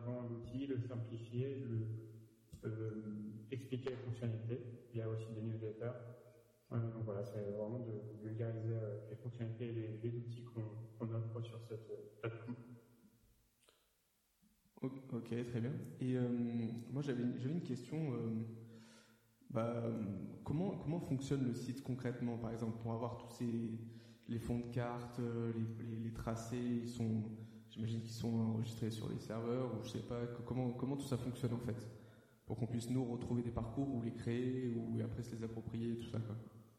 avant l'outil, le simplifier, expliquer les fonctionnalités. Il y a aussi des newsletters. Donc voilà, c'est vraiment de vulgariser les fonctionnalités et les outils qu'on offre sur cette plateforme. Ok, très bien. Et moi j'avais une question. Comment fonctionne le site concrètement, par exemple, pour avoir tous les fonds de carte, les tracés, j'imagine qu'ils sont enregistrés sur les serveurs, ou je sais pas, comment tout ça fonctionne en fait, pour qu'on puisse nous retrouver des parcours ou les créer ou après se les approprier, tout ça quoi.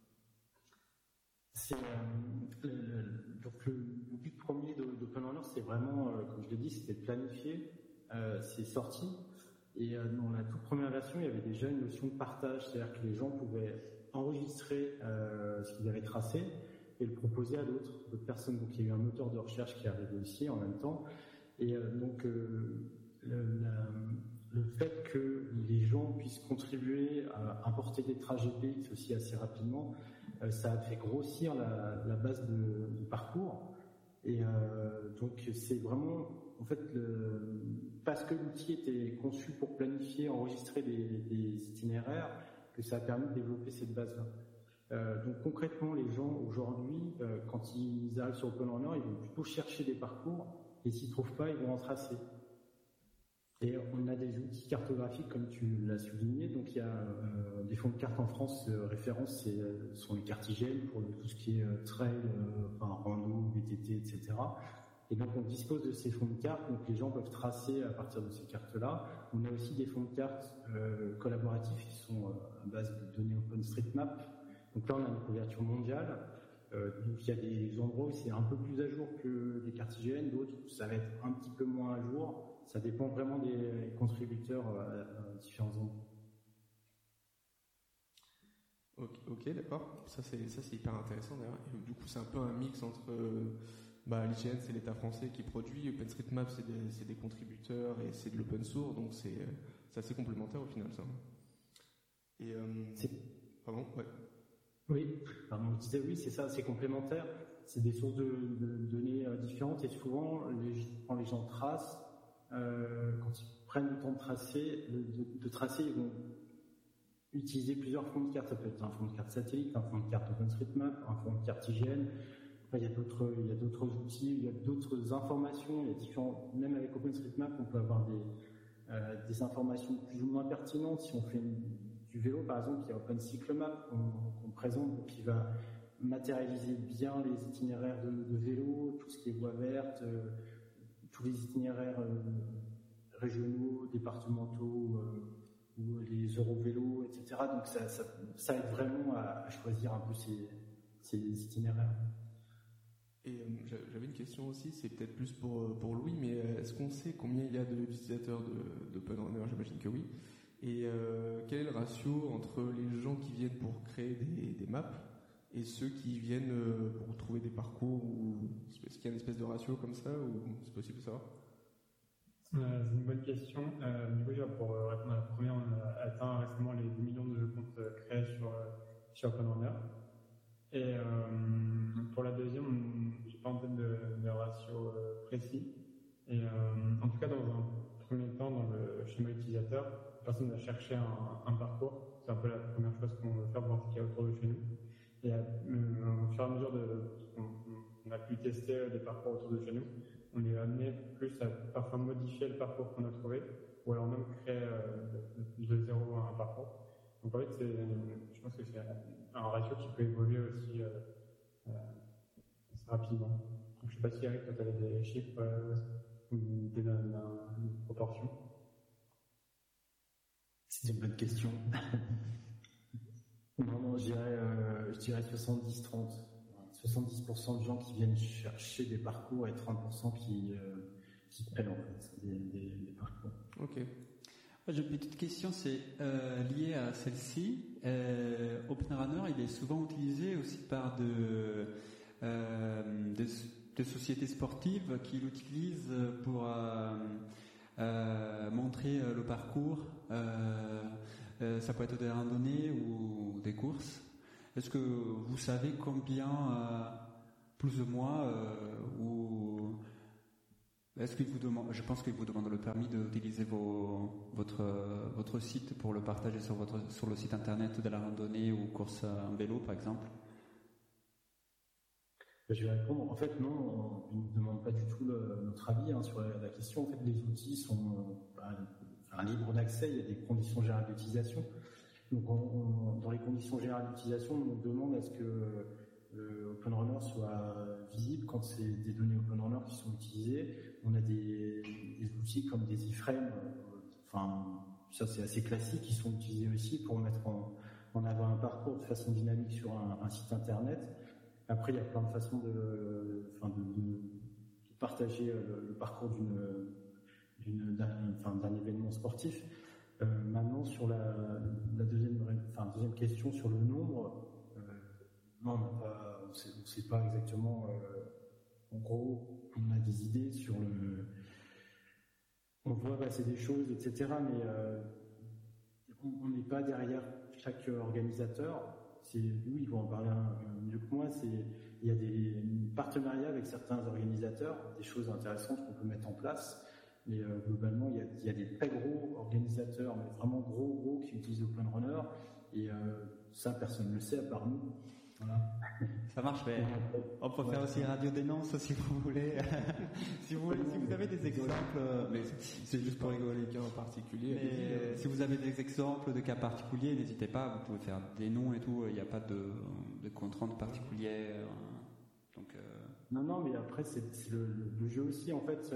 Donc le but premier d'Open Runner, c'est vraiment, comme je l'ai dit, c'était de planifier. C'est sorti. Et dans la toute première version, il y avait déjà une notion de partage, c'est-à-dire que les gens pouvaient enregistrer ce qu'ils avaient tracé et le proposer à d'autres personnes. Donc il y a eu un moteur de recherche qui est arrivé aussi en même temps. Et donc le fait que les gens puissent contribuer à importer des traces GPX aussi assez rapidement, ça a fait grossir la base de parcours. Et donc c'est vraiment, en fait, parce que l'outil était conçu pour planifier, enregistrer des itinéraires, que ça a permis de développer cette base-là. Donc concrètement, les gens aujourd'hui, quand ils arrivent sur Open Runner, ils vont plutôt chercher des parcours, et s'ils ne trouvent pas, ils vont en tracer. Et on a des outils cartographiques, comme tu l'as souligné. Donc il y a des fonds de cartes en France, référence, sont les cartigènes pour tout ce qui est trail, rando, VTT, etc. Et donc on dispose de ces fonds de cartes, donc les gens peuvent tracer à partir de ces cartes-là. On a aussi des fonds de cartes collaboratifs qui sont à base de données OpenStreetMap. Donc là on a une couverture mondiale. Donc il y a des endroits où c'est un peu plus à jour que les cartigènes, d'autres ça va être un petit peu moins à jour. Ça dépend vraiment des contributeurs à différents endroits. Ok, d'accord. Ça c'est hyper intéressant d'ailleurs. Et du coup c'est un peu un mix entre l'IGN c'est l'État français qui produit, OpenStreetMap c'est des contributeurs et c'est de l'open source, donc c'est assez complémentaire au final ça. Et pardon, ouais. Oui, pardon, je disais oui, c'est ça, c'est complémentaire. C'est des sources de données différentes et souvent quand les gens tracent, quand ils prennent le temps de tracer, ils vont utiliser plusieurs fonds de cartes. Ça peut être un fond de carte satellite, un fond de carte OpenStreetMap, un fond de carte IGN. Après, il y a d'autres outils, il y a d'autres informations. Il y a différents, même avec OpenStreetMap, on peut avoir des informations plus ou moins pertinentes. Si on fait du vélo, par exemple, il y a OpenCycleMap qu'on présente, qui va matérialiser bien les itinéraires de vélo, tout ce qui est voies vertes, tous les itinéraires régionaux, départementaux, ou les Eurovélos, etc. Donc ça aide vraiment à choisir un peu ces itinéraires. Et j'avais une question aussi, c'est peut-être plus pour Louis, mais est-ce qu'on sait combien il y a d'utilisateurs d'Open Runner? J'imagine que oui. Et quel est le ratio entre les gens qui viennent pour créer des maps et ceux qui viennent pour trouver des parcours, ou est-ce qu'il y a une espèce de ratio comme ça, ou c'est possible de savoir? C'est une bonne question. Du coup, pour répondre à la première, on a atteint récemment les 10 millions de comptes créés sur Open Runner. Et pour la deuxième, j'ai pas en tête de ratio précis. Et en tout cas, dans un premier temps, dans le schéma utilisateur, personne va chercher un parcours. C'est un peu la première chose qu'on veut faire pour voir ce qu'il y a autour de chez nous. Et au fur et à mesure on a pu tester des parcours autour de chez nous, on est amené plus à parfois modifier le parcours qu'on a trouvé, ou alors même créer de zéro un parcours. Donc en fait, je pense que c'est un ratio qui peut évoluer aussi assez rapidement. Donc, je ne sais pas si Eric, toi tu avais des chiffres ou une idée d'une proportion. C'est une bonne question. Non, je dirais 70-30. 70% de gens qui viennent chercher des parcours et 30% qui prennent en fait des parcours. Ok. J'ai une petite question, c'est lié à celle-ci. Open Runner, il est souvent utilisé aussi par des sociétés sportives qui l'utilisent pour montrer le parcours. Ça peut être des randonnées ou des courses. Est-ce que vous savez combien, plus ou moins, ou Je pense qu'il vous demande le permis d'utiliser votre site pour le partager sur le site internet de la randonnée ou course en vélo, par exemple. Je vais répondre. En fait, non, on ne demande pas du tout notre avis sur la question. En fait, les outils sont libres d'accès. Il y a des conditions générales d'utilisation. Donc, dans les conditions générales d'utilisation, on demande à ce que OpenRunner soit visible quand c'est des données OpenRunner qui sont utilisées. On a des outils comme des iframes, ça c'est assez classique, qui sont utilisés aussi pour mettre en avant un parcours de façon dynamique sur un site internet. Après, il y a plein de façons de partager le parcours d'un événement sportif. Maintenant, sur la deuxième question sur le nombre, non, on ne sait pas exactement. En gros, on a des idées sur on voit passer des choses, etc. Mais on n'est pas derrière chaque organisateur. Lui, il va en parler mieux que moi. Il y a des partenariats avec certains organisateurs, des choses intéressantes qu'on peut mettre en place. Mais globalement, il y a des très gros organisateurs, mais vraiment gros, qui utilisent OpenRunner. Et ça, personne ne le sait à part nous. Voilà. Ça marche, mais on peut faire aussi radio dénonce si vous voulez. si vous avez des exemples, mais c'est juste pour rigoler, cas en particulier. Mais si vous avez des exemples de cas particuliers, n'hésitez pas. Vous pouvez faire des noms et tout. Il n'y a pas de contraintes particulières. Donc. Non, mais après c'est le jeu aussi. En fait,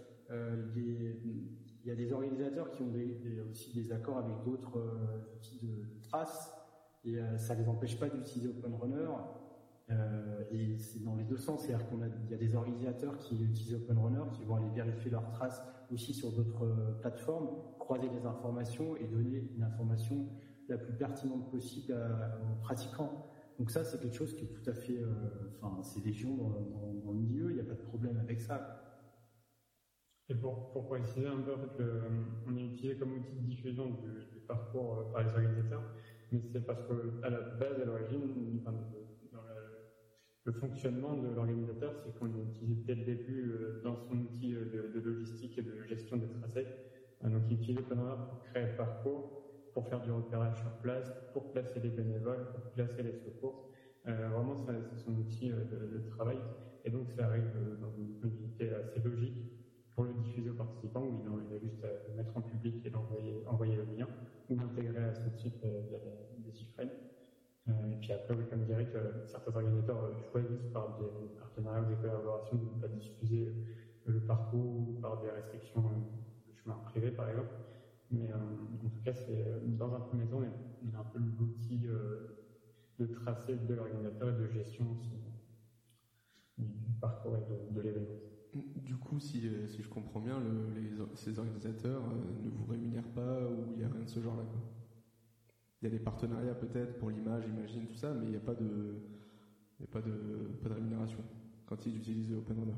il y a des organisateurs qui ont aussi des accords avec d'autres outils de traces. Et ça ne les empêche pas d'utiliser OpenRunner. Et c'est dans les deux sens. C'est-à-dire qu'il y a des organisateurs qui utilisent OpenRunner, qui vont aller vérifier leurs traces aussi sur d'autres plateformes, croiser les informations et donner une information la plus pertinente possible aux pratiquants. Donc ça, c'est quelque chose qui est tout à fait... c'est légion dans le milieu, il n'y a pas de problème avec ça. Et pour préciser un peu, en fait, on est utilisé comme outil de diffusion du parcours par les organisateurs. Mais c'est parce qu'à la base, à l'origine, dans le fonctionnement de l'organisateur, c'est qu'on est utilisé dès le début dans son outil de logistique et de gestion des tracés. Donc, il utilise OpenRunner pour créer le parcours, pour faire du repérage sur place, pour placer les bénévoles, pour placer les secours. Vraiment, c'est son outil de travail. Et donc, ça arrive dans une disponibilité assez logique pour le diffuser aux participants, où il a juste à le mettre en public et envoyer le lien, ou l'intégrer à son site via des iframes. Et puis après, oui, comme dirait que certains organisateurs choisissent par des partenariats ou des collaborations de ne pas diffuser le parcours ou par des restrictions de chemin privé, par exemple. Mais en tout cas, dans un premier temps, on a un peu l'outil de tracé de l'organisateur et de gestion aussi du parcours et de l'événement. Du coup, si je comprends bien, ces organisateurs ne vous rémunèrent pas ou il n'y a rien de ce genre-là, quoi. Il y a des partenariats peut-être pour l'image, j'imagine, tout ça, mais il n'y a pas de rémunération quand ils utilisent OpenRunner.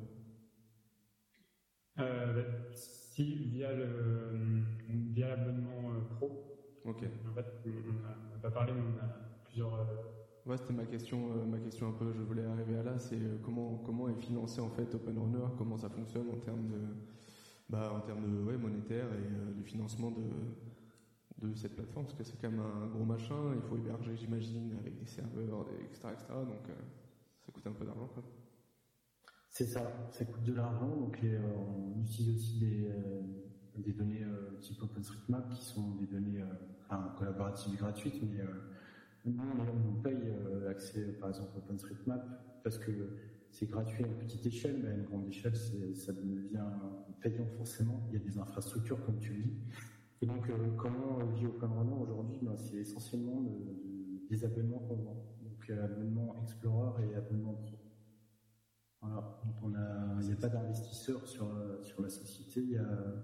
Si, via l'abonnement pro. Ok. En fait, on n'a pas parlé, mais on a plusieurs... Ouais, c'était ma question un peu, je voulais arriver à là, c'est comment est financé en fait OpenRunner, comment ça fonctionne en termes de monétaire et du financement de cette plateforme, parce que c'est quand même un gros machin, il faut héberger, j'imagine, avec des serveurs, etc., donc ça coûte un peu d'argent, quoi. C'est ça coûte de l'argent, donc on utilise aussi des données type OpenStreetMap qui sont des données collaboratives gratuites, mais nous, on paye accès, par exemple, à OpenStreetMap parce que c'est gratuit à une petite échelle, mais à une grande échelle, ça devient payant forcément. Il y a des infrastructures, comme tu le dis. Et donc, comment vit OpenRunner aujourd'hui? C'est essentiellement des abonnements qu'on vend. Donc, abonnement Explorer et abonnement Pro. Voilà. Donc, il n'y a pas d'investisseurs sur la société.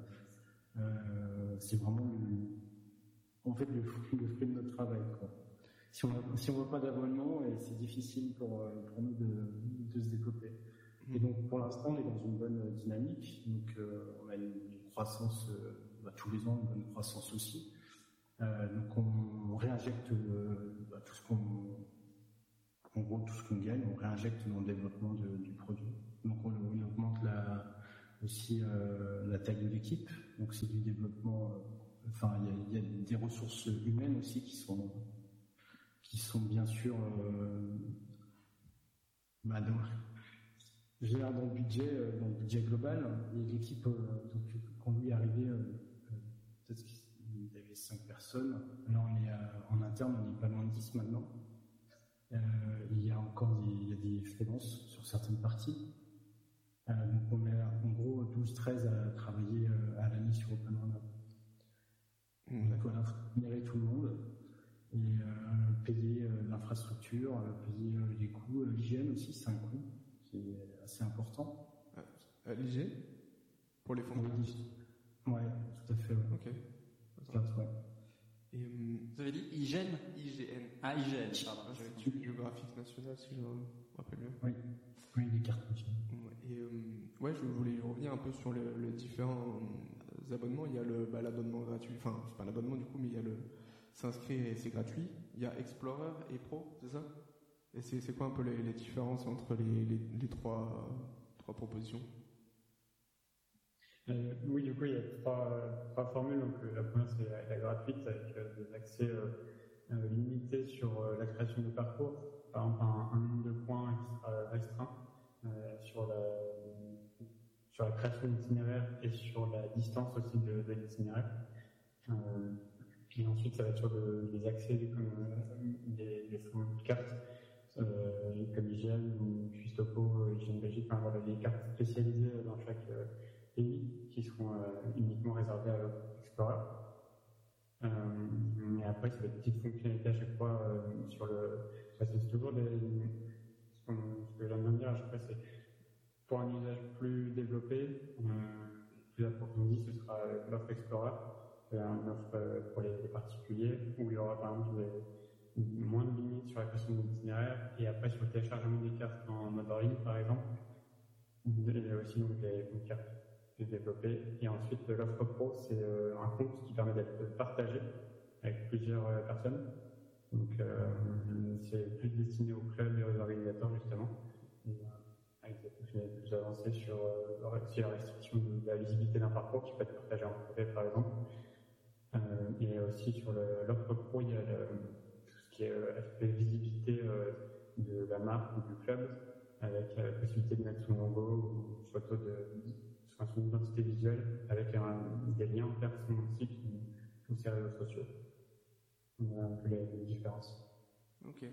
C'est vraiment le fruit de notre travail, quoi. Si on veut pas d'abonnement, c'est difficile pour nous de se développer. Et donc pour l'instant, on est dans une bonne dynamique. Donc on a une croissance tous les ans, une bonne croissance aussi. Donc on réinjecte tout ce qu'on gagne, on réinjecte dans le développement du produit. Donc on augmente aussi la taille de l'équipe. Donc c'est du développement. Enfin, il y a des ressources humaines aussi qui sont bien sûr je veux dire, dans le budget global. Et l'équipe, quand lui est arrivé, peut-être qu'il y avait 5 personnes. Là, en interne, on est pas loin de 10 maintenant. Il y a encore des freelances sur certaines parties. Donc on est en gros 12-13 à travailler à l'année sur OpenRunner. Donc voilà, il faut générer tout le monde et payer l'infrastructure, payer les coûts, l'hygiène aussi, c'est un coût qui est assez important. L'hygiène pour les fonds. Oui, tout à fait. Ouais. Ok. Ouais. Et, vous avez dit IGN? IGN. Ah, IGN, pardon. J'avais géographique national, si je me rappelle bien. Oui, les cartes. Et je voulais revenir un peu sur les différents abonnements. Il y a l'abonnement gratuit, enfin, c'est pas l'abonnement du coup, mais il y a s'inscrire et c'est gratuit. Il y a Explorer et Pro, c'est ça? Et c'est quoi un peu les différences entre les trois propositions? Oui, du coup, il y a trois formules. Donc, la première, c'est la gratuite, avec des accès limités sur la création de parcours. Par exemple, un nombre de points qui sera restreint sur la création d'itinéraire et sur la distance aussi de l'itinéraire. Puis ensuite, ça va être sur des accès comme des formules de cartes, comme IGN ou Custopo, IGN Belgique, enfin, voilà, les cartes spécialisées dans chaque pays qui seront uniquement réservées à Explorer. Et après, ça va être des petites fonctionnalités à chaque fois c'est toujours ce que j'aime bien dire à chaque fois, c'est pour un usage plus développé, plus approfondi, ce sera l'offre Explorer, une offre pour les particuliers, où il y aura par exemple moins de limites sur la question de l'itinéraire, et après sur le téléchargement des cartes en mode en ligne par exemple, il y a aussi donc les cartes plus développées. Et ensuite l'offre Pro, c'est un compte qui permet d'être partagé avec plusieurs personnes. Donc c'est plus destiné aux clubs et aux organisateurs justement, avec des fonctionnalités plus avancées sur la restriction de la visibilité d'un parcours qui peut être partagé en privé par exemple. Et aussi sur l'offre Pro, il y a tout ce qui est aspect visibilité de la marque ou du club, avec la possibilité de mettre son logo ou une photo son identité visuelle avec des liens vers son site ou ses réseaux sociaux. Voilà un peu les différences. Ok.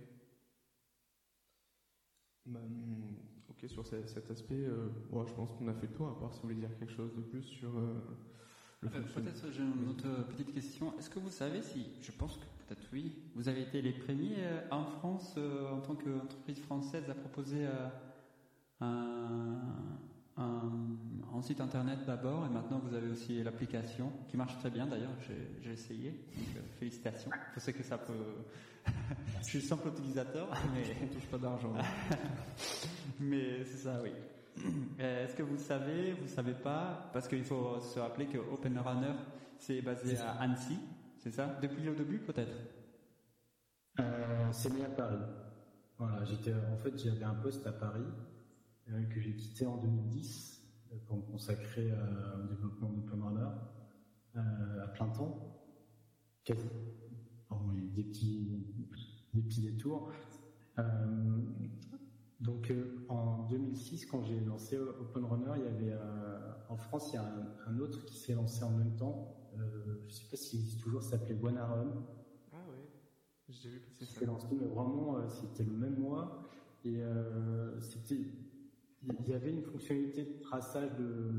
Ok, sur cet aspect, je pense qu'on a fait le tour, à part si vous voulez dire quelque chose de plus sur le fonctionnement. Peut-être j'ai une autre petite question. Est-ce que vous savez si, je pense que peut-être oui, vous avez été les premiers en France, en tant qu'entreprise française, à proposer un site internet d'abord, et maintenant vous avez aussi l'application qui marche très bien d'ailleurs, j'ai essayé, donc félicitations. Je sais que ça peut... Je suis simple utilisateur, mais... On touche pas d'argent. Mais c'est ça, oui. Est-ce que vous savez pas, parce qu'il faut se rappeler que OpenRunner c'est basé à Annecy, c'est ça? Depuis le début peut-être? C'est né à Paris. Voilà, j'avais un poste à Paris que j'ai quitté en 2010 pour me consacrer au développement d'OpenRunner à plein temps, quasi. Des petits détours. Donc en 2006, quand j'ai lancé OpenRunner, il y avait en France, il y a un autre qui s'est lancé en même temps. Je ne sais pas s'il existe toujours, ça s'appelait WannaRun. Ah ouais, j'ai vu passer ça. S'est lancé, mais vraiment, c'était le même mois. Et il y avait une fonctionnalité de traçage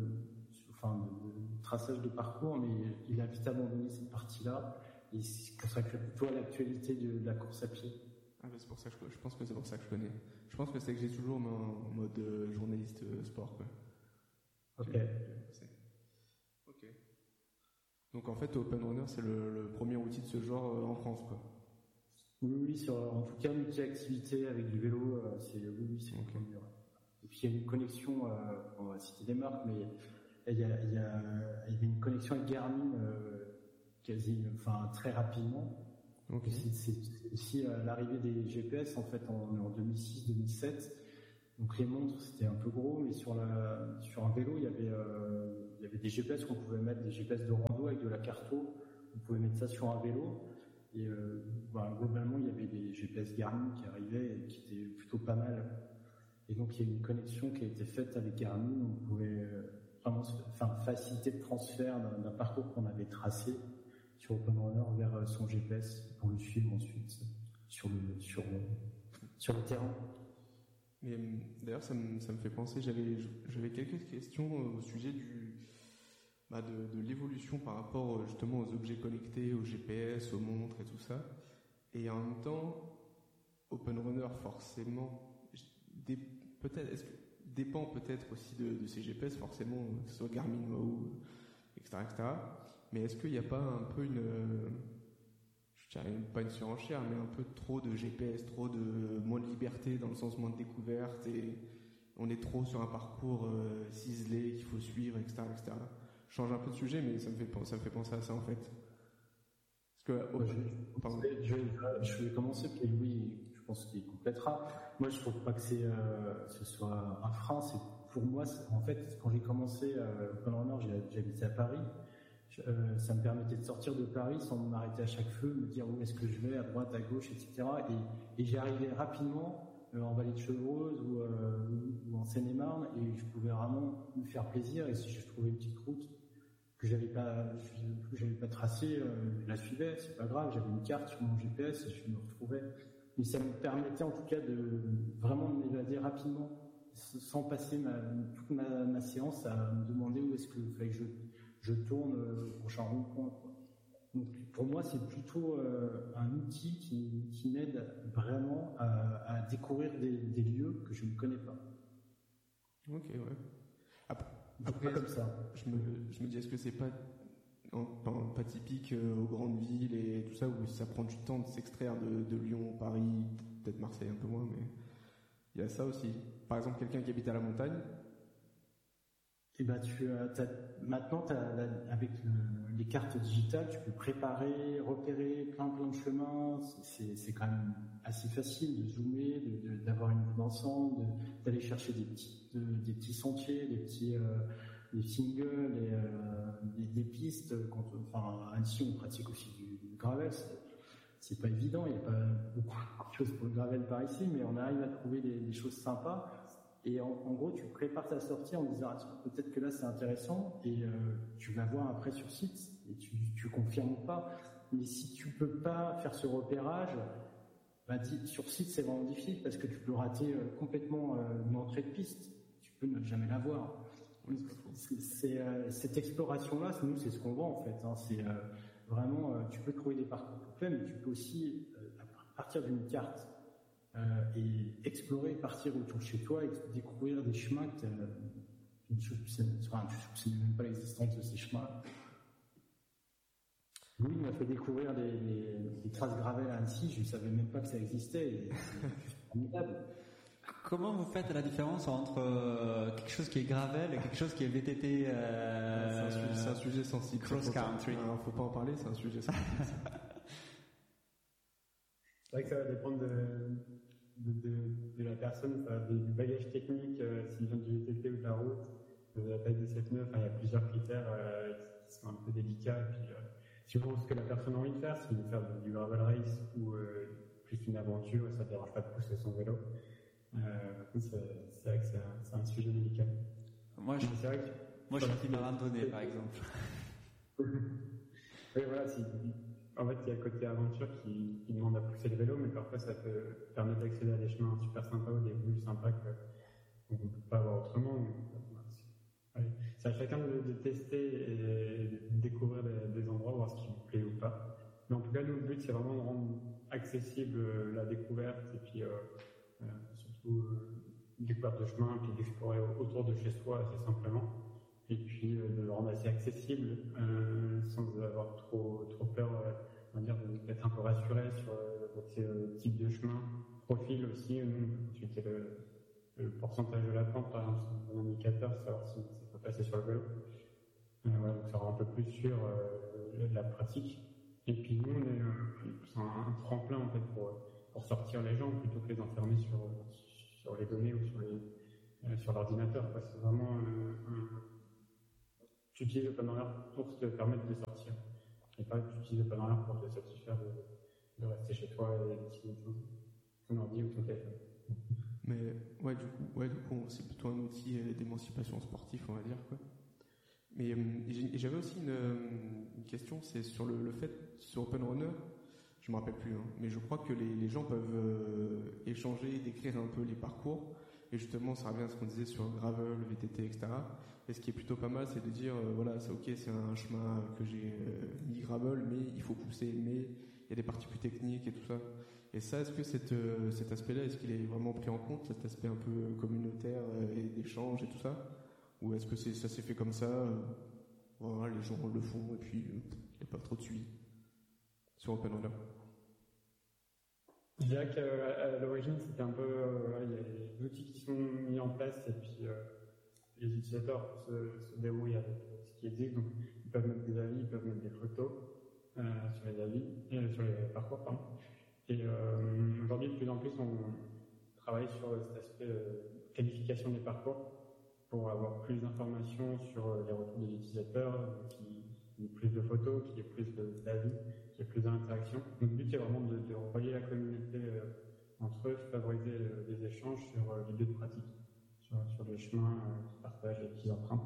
de parcours, mais il a vite abandonné cette partie-là. Il se consacrait plutôt à l'actualité de la course à pied. Ah, c'est pour ça que je pense que c'est pour ça que je connais. Je pense que c'est que j'ai toujours en mode journaliste sport, quoi. Ok. Donc en fait, OpenRunner, c'est le premier outil de ce genre en France, quoi. Oui, en tout cas, multi-activité avec du vélo, c'est le premier. Et puis il y a une connexion, on va citer des marques, mais il y a une connexion avec Garmin très rapidement. Okay. C'est aussi l'arrivée des GPS en fait en 2006-2007. Donc les montres, c'était un peu gros, mais sur un vélo, il y avait des GPS qu'on pouvait mettre, des GPS de rando avec de la carto. On pouvait mettre ça sur un vélo. Et globalement, il y avait des GPS Garmin qui arrivaient et qui étaient plutôt pas mal. Et donc, il y a une connexion qui a été faite avec Garmin. On pouvait vraiment faciliter le transfert d'un parcours qu'on avait tracé sur OpenRunner vers son GPS pour le suivre ensuite sur le terrain. Mais d'ailleurs, ça me fait penser, j'avais quelques questions au sujet de l'évolution par rapport justement aux objets connectés, aux GPS, aux montres et tout ça. Et en même temps, OpenRunner forcément dépend peut-être aussi de ces GPS, forcément, que ce soit Garmin, Wahoo, etc., etc. Mais est-ce qu'il n'y a pas un peu je dirais pas une surenchère, mais un peu trop de GPS, moins de liberté, dans le sens moins de découverte, et on est trop sur un parcours ciselé qu'il faut suivre, etc., etc. Je change un peu de sujet, mais ça me fait penser à ça en fait. Parce que je vais commencer, puis Louis, je pense qu'il complétera. Moi, je trouve pas que ce soit un frein. Pour moi, en fait, quand j'ai commencé OpenRunner, j'habitais à Paris. Ça me permettait de sortir de Paris sans m'arrêter à chaque feu, me dire où est-ce que je vais, à droite, à gauche, etc. Et j'y arrivais rapidement en Vallée de Chevreuse ou en Seine-et-Marne, et je pouvais vraiment me faire plaisir. Et si je trouvais une petite route que j'avais pas tracée, je la suivais, c'est pas grave, j'avais une carte sur mon GPS et je me retrouvais. Mais ça me permettait en tout cas de vraiment de m'évader rapidement, sans passer toute ma séance à me demander où est-ce qu'il fallait que je tourne au prochain rond-point. Donc pour moi, c'est plutôt un outil qui m'aide vraiment à découvrir des lieux que je ne connais pas. Ok, ouais. Après comme ça. Je me dis, est-ce que c'est pas typique aux grandes villes et tout ça, où ça prend du temps de s'extraire de Lyon, Paris, peut-être Marseille un peu moins, mais il y a ça aussi. Par exemple, quelqu'un qui habite à la montagne. Et maintenant, avec les cartes digitales, tu peux préparer, repérer plein de chemins. C'est quand même assez facile de zoomer, d'avoir une vue d'ensemble, d'aller chercher des petits sentiers, des singles, des pistes. À Annecy, on pratique aussi du gravel. C'est pas évident, il n'y a pas beaucoup de choses pour le gravel par ici, mais on arrive à trouver des choses sympas. Et en gros, tu prépares ta sortie en disant peut-être que là c'est intéressant, et tu vas voir après sur site et tu confirmes ou pas. Mais si tu peux pas faire ce repérage, sur site c'est vraiment difficile parce que tu peux rater complètement une entrée de piste. Tu peux ne jamais la voir. Cette exploration-là, nous c'est ce qu'on vend en fait. C'est vraiment, tu peux trouver des parcours complets, mais tu peux aussi à partir d'une carte. Et explorer, partir autour de chez toi et découvrir des chemins que tu ne soupçonnais même pas l'existence de ces chemins. Louis m'a fait découvrir des traces gravel à Annecy, je ne savais même pas que ça existait, et c'est formidable. Comment vous faites la différence entre quelque chose qui est gravel et quelque chose qui est VTT c'est un sujet sensible. Cross-country. Il ne faut pas en parler, c'est un sujet sensible. C'est vrai que ça va dépendre de la personne, du bagage technique, s'il vient du VTT ou de la route, de la taille de ses pneus. Il y a plusieurs critères qui sont un peu délicats. Et puis, suivant ce que la personne a envie de faire, s'il veut faire du gravel race ou plus une aventure, ça ne dérange pas de pousser son vélo. C'est vrai que c'est un sujet délicat. Moi, je suis ma randonnée, par exemple. Oui, voilà. En fait, il y a le côté aventure qui demande à pousser le vélo, mais parfois ça peut permettre d'accéder à des chemins super sympas ou des vues sympas qu'on ne peut pas avoir autrement. C'est à chacun de tester et de découvrir des endroits, voir ce qui vous plaît ou pas. Mais en tout cas, nous, le but, c'est vraiment de rendre accessible la découverte et puis surtout découverte de chemin, puis d'explorer autour de chez soi assez simplement. Et puis de le rendre assez accessible sans avoir trop peur, on va dire, d'être un peu rassuré sur votre type de chemin, profil aussi. Ensuite, le pourcentage de la pente, par exemple, c'est un indicateur, savoir si ça peut passer sur le vélo. Voilà, donc ça rend un peu plus sûr la pratique. Et puis nous, on est un tremplin en fait pour sortir les gens plutôt que les enfermer sur les données ou sur l'ordinateur. C'est vraiment tu utilises OpenRunner pour te permettre de sortir et pas tu utilises OpenRunner pour te satisfaire de rester chez toi et d'utiliser ton ordi ou ton téléphone. Mais du coup, c'est plutôt un outil d'émancipation sportive, on va dire, quoi. Mais et j'avais aussi une question, c'est sur le fait, sur OpenRunner, je me rappelle plus, hein, mais je crois que les gens peuvent échanger, décrire un peu les parcours, et justement, ça revient à ce qu'on disait sur Gravel, le VTT, etc. Et ce qui est plutôt pas mal, c'est de dire, voilà, c'est ok, c'est un chemin que j'ai mis Gravel, mais il faut pousser, mais il y a des parties plus techniques et tout ça. Et ça, est-ce que cet aspect-là, est-ce qu'il est vraiment pris en compte, cet aspect un peu communautaire et d'échange et tout ça? Ou est-ce que ça s'est fait comme ça, voilà, les gens le font et puis il n'y a pas trop de suivi sur OpenRunner? Je dirais qu'à l'origine, c'était un peu, il y a des outils qui sont mis en place et puis les utilisateurs se débrouillent avec ce qui existe. Donc, ils peuvent mettre des avis, ils peuvent mettre des photos sur les avis, sur les parcours, pardon. Et aujourd'hui, de plus en plus, on travaille sur cet aspect qualification des parcours pour avoir plus d'informations sur les retours des utilisateurs, qu'il y ait plus de photos, qu'il y ait plus d'avis, qu'il y ait plus d'interactions. Donc, le but, c'est vraiment de relier la communauté entre eux, favoriser les échanges sur les lieux de pratique, sur les chemins qu'ils partagent et qu'ils empruntent.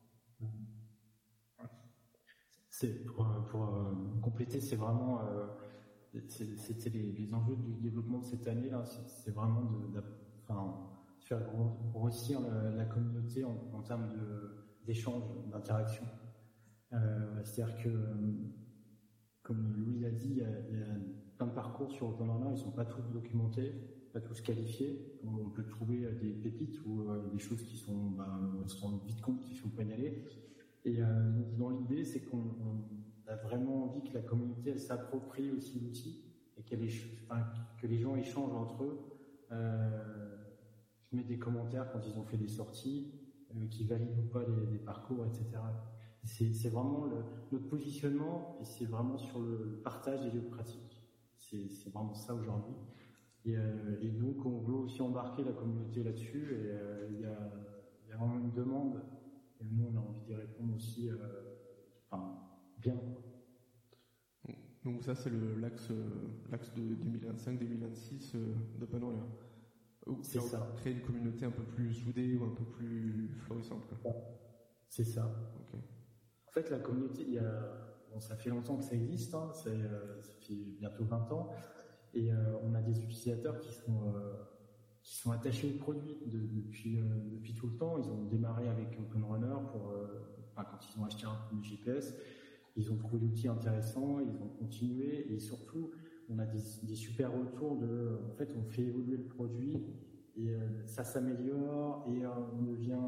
C'est pour compléter, c'est vraiment c'était les enjeux du développement de cette année là, c'est vraiment de faire grossir la communauté en termes d'échange, d'interaction. C'est-à-dire que, comme Louis l'a dit, il y a plein de parcours sur OpenRunner, ils ne sont pas tous documentés, pas tous qualifiés. On peut trouver des pépites ou des choses qui sont, on se rend vite compte qu'il faut pas y aller. Et dans l'idée, c'est qu'on a vraiment envie que la communauté elle s'approprie aussi l'outil et que les gens échangent entre eux, qui mettent des commentaires quand ils ont fait des sorties, qui valident ou pas les parcours, etc. C'est vraiment notre positionnement et c'est vraiment sur le partage des lieux de pratique. C'est vraiment ça aujourd'hui. Et donc on veut aussi embarquer la communauté là-dessus et il y a vraiment une demande et nous on a envie d'y répondre aussi bien. Donc ça c'est l'axe de 2025-2026 d'OpenRunner. C'est ça. Créer une communauté un peu plus soudée ou un peu plus florissante, quoi. C'est ça. Okay. En fait, la communauté, ça fait longtemps que ça existe, hein, ça fait bientôt 20 ans, et on a des utilisateurs qui sont attachés au produit depuis tout le temps. Ils ont démarré avec OpenRunner quand ils ont acheté un premier GPS, ils ont trouvé l'outil intéressant, ils ont continué, et surtout, on a des super retours en fait, on fait évoluer le produit, et ça s'améliore, et on devient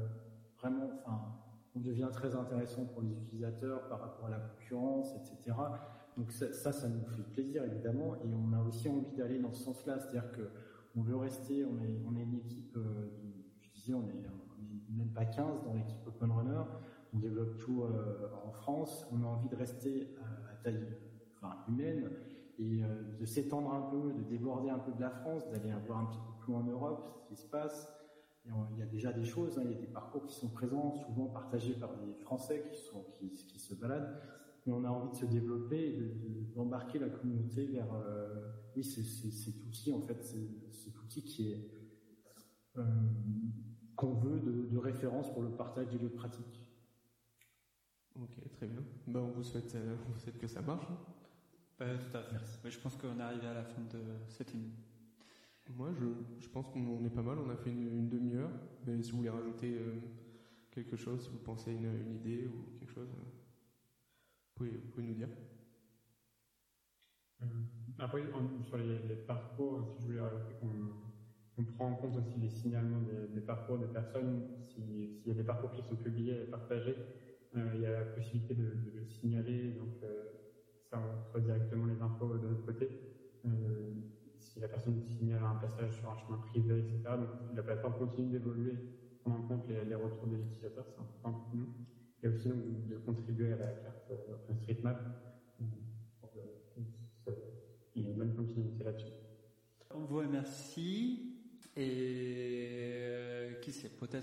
on devient très intéressant pour les utilisateurs par rapport à la concurrence, etc. Donc ça nous fait plaisir évidemment, et on a aussi envie d'aller dans ce sens-là, c'est-à-dire qu'on veut rester, on est une équipe, je disais, on est même pas 15 dans l'équipe OpenRunner, on développe tout en France, on a envie de rester à taille humaine et de s'étendre un peu, de déborder un peu de la France, d'aller voir un petit peu plus en Europe ce qui se passe. Et il y a déjà des choses, il y a des parcours qui sont présents, souvent partagés par des Français qui se baladent, mais on a envie de se développer et d'embarquer la communauté vers cet outil, en fait, cet outil qui est qu'on veut de référence pour le partage des lieux de pratique. Ok, très bien. On vous souhaite que ça marche. Tout à fait. Mais je pense qu'on est arrivé à la fin de cette émission. Moi, je pense qu'on est pas mal. On a fait une demi-heure. Mais si vous voulez rajouter quelque chose, si vous pensez à une idée ou quelque chose, vous pouvez nous dire. Après, sur les parcours, si je voulais rajouter qu'on prend en compte aussi les signalements des parcours des personnes. S'il y a des parcours qui sont publiés et partagés, il y a la possibilité de le signaler. Donc, ça, on reçoit directement les infos de notre côté. Si la personne signale un passage sur un chemin privé, etc. Donc, la plateforme continue d'évoluer, prendre en compte les retours des utilisateurs, c'est important pour nous. Et aussi donc, de contribuer à la carte OpenStreetMap. Il y a une bonne continuité là-dessus. On vous remercie et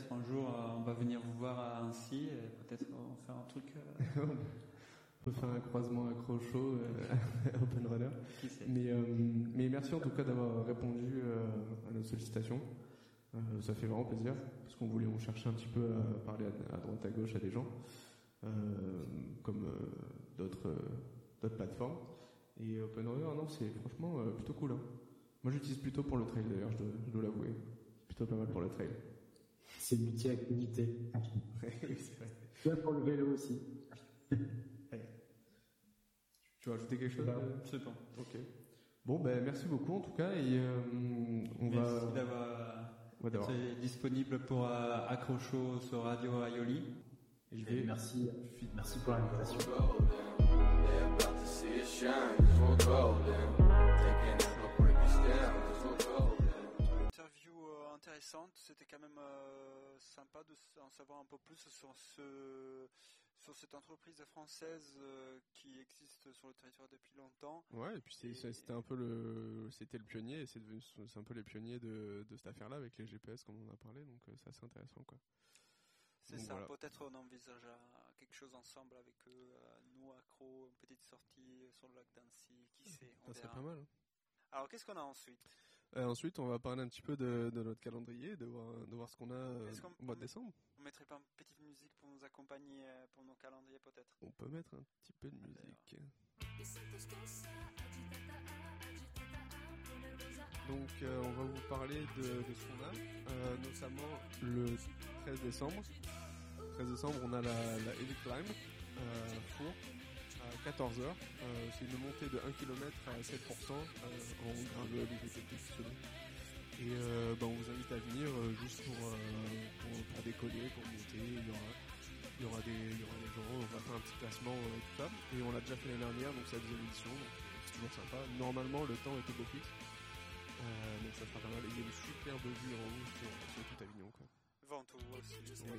peut-être un jour on va venir vous voir à Annecy et peut-être on va faire un truc. On peut faire un croisement accro-show Open Runner. Qui sait. Mais merci en tout cas d'avoir répondu à nos sollicitations. Ça fait vraiment plaisir parce on cherchait un petit peu à parler à droite à gauche à des gens comme d'autres plateformes. Et Open Runner, non, c'est franchement plutôt cool. Hein. Moi, j'utilise plutôt pour le trail d'ailleurs, je dois l'avouer. Plutôt pas mal pour le trail. C'est multi-activité. Oui, c'est vrai. Tu vois, pour le vélo aussi. Tu veux ajouter quelque chose? C'est bon. Ok. Bon, ben merci beaucoup en tout cas et Merci d'avoir été disponible pour Accrocho sur Radio Aioli. Et merci pour l'invitation. Interview intéressante, c'était quand même sympa d'en savoir un peu plus sur cette entreprise française qui existe sur le territoire depuis longtemps. Ouais, et puis c'était un peu le pionnier, et c'est un peu les pionniers de cette affaire-là avec les GPS comme on en a parlé, donc c'est assez intéressant quoi. C'est donc, ça, voilà. Peut-être on envisage quelque chose ensemble avec eux, nous accros, une petite sortie sur le lac d'Annecy, qui sait, on Ça serait verra. pas mal. Hein. Alors qu'est-ce qu'on a ensuite? Ensuite, on va parler un petit peu de notre calendrier, de voir ce qu'on a au mois de décembre. On mettrait pas une petite musique pour nous accompagner pour nos calendriers peut-être? On peut mettre un petit peu de musique. Donc on va vous parler de ce qu'on a, notamment le 13 décembre. 13 décembre, on a la Elite Climb Four à 14h. C'est une montée de 1 km à 7% en gravel ou VTT. Et on vous invite à venir juste pour décoller, pour monter. Il y aura des gens, on va faire un petit classement, tout ça. Et on l'a déjà fait l'année dernière, donc c'est la deuxième édition, donc c'est toujours sympa. Normalement, le temps était beau fixe. Donc ça sera pas mal. Il y a une superbe vue en haut sur tout Avignon, quoi. Ventoux aussi. Oui.